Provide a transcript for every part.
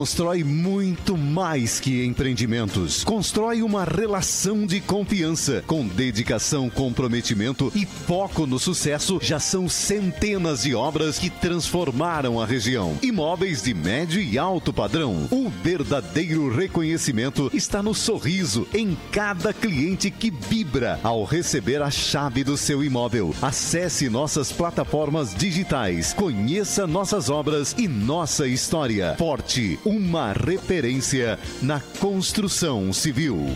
Constrói muito mais que empreendimentos. Constrói uma relação de confiança. Com dedicação, comprometimento e foco no sucesso, já são centenas de obras que transformaram a região. Imóveis de médio e alto padrão. O verdadeiro reconhecimento está no sorriso em cada cliente que vibra ao receber a chave do seu imóvel. Acesse nossas plataformas digitais. Conheça nossas obras e nossa história. Forte, uma referência na construção civil.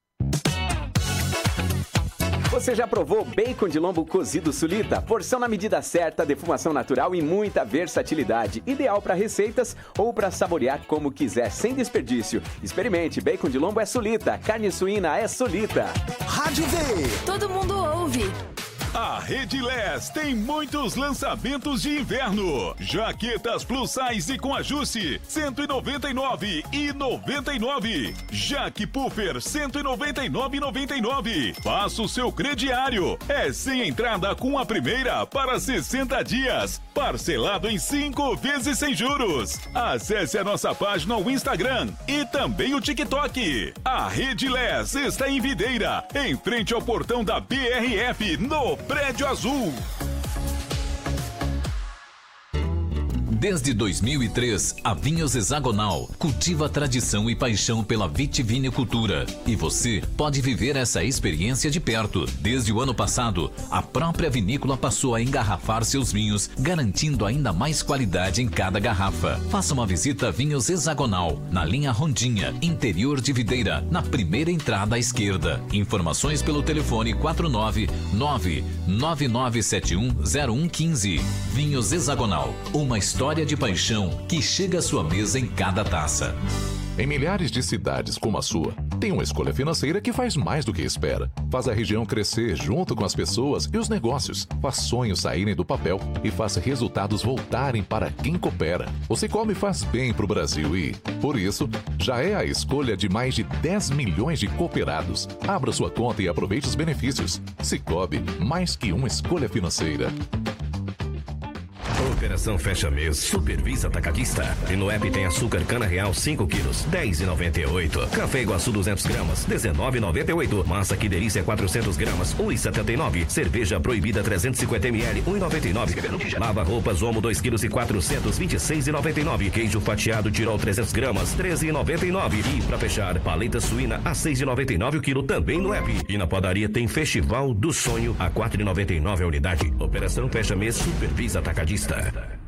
Você já provou bacon de lombo cozido sulita? Porção na medida certa, defumação natural e muita versatilidade. Ideal para receitas ou para saborear como quiser, sem desperdício. Experimente, bacon de lombo é sulita, carne suína é sulita. Rádio V. Todo mundo ouve. A Rede Les tem muitos lançamentos de inverno. Jaquetas plus size com ajuste, R$ 199,99. Jaque Puffer, R$ 199,99. Faça o seu crediário. É sem entrada com a primeira para 60 dias. Parcelado em 5 vezes sem juros. Acesse a nossa página no Instagram e também o TikTok. A Rede Les está em Videira, em frente ao portão da BRF, no Prédio Azul. Desde 2003, a Vinhos Hexagonal cultiva tradição e paixão pela vitivinicultura. E você pode viver essa experiência de perto. Desde o ano passado, a própria vinícola passou a engarrafar seus vinhos, garantindo ainda mais qualidade em cada garrafa. Faça uma visita a Vinhos Hexagonal, na linha Rondinha, interior de Videira, na primeira entrada à esquerda. Informações pelo telefone 499-9971-0115. Vinhos Hexagonal, uma história de paixão que chega à sua mesa em cada taça. Em milhares de cidades como a sua, tem uma escolha financeira que faz mais do que espera. Faz a região crescer junto com as pessoas e os negócios. Faz sonhos saírem do papel e faz resultados voltarem para quem coopera. O Sicoob faz bem para o Brasil e, por isso, já é a escolha de mais de 10 milhões de cooperados. Abra sua conta e aproveite os benefícios. Sicoob, mais que uma escolha financeira. Operação Fecha Mês, Supervisa Atacadista. E no app tem açúcar cana real 5 quilos, R$10,98. Café Iguaçu 200 gramas, R$19,98. Massa Que Delícia 400 gramas, R$1,79. Cerveja Proibida 350 ml, R$1,99. Lava roupas Omo 2 quilos e 400, R$26,99. Queijo fatiado Tirol 300 gramas, R$13,99. E pra fechar, paleta suína a R$6,99 o quilo também no app. E na padaria tem Festival do Sonho a R$4,99 a unidade. Operação Fecha Mês, Supervisa Atacadista.